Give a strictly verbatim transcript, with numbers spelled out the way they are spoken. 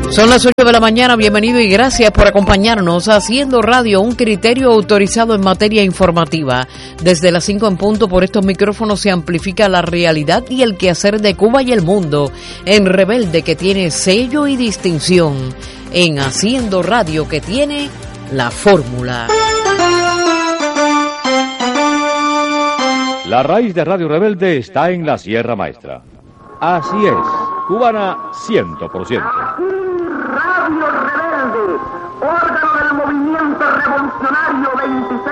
Son las ocho de la mañana, bienvenido y gracias por acompañarnos Haciendo Radio, un criterio autorizado en materia informativa. Desde las cinco en punto por estos micrófonos se amplifica la realidad y el quehacer de Cuba y el mundo en Rebelde, que tiene sello y distinción, en Haciendo Radio, que tiene la fórmula. La raíz de Radio Rebelde está en la Sierra Maestra. Así es, cubana cien por ciento. Radio Rebelde, órgano del movimiento revolucionario veintiséis.